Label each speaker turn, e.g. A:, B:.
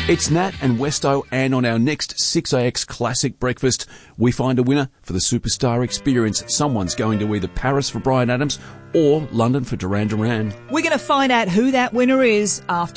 A: It's Nat and Westo, and on our next 6AX Classic Breakfast, we find a winner for the Superstar Experience. Someone's going to either Paris for Bryan Adams or London for Duran Duran.
B: We're going to find out who that winner is after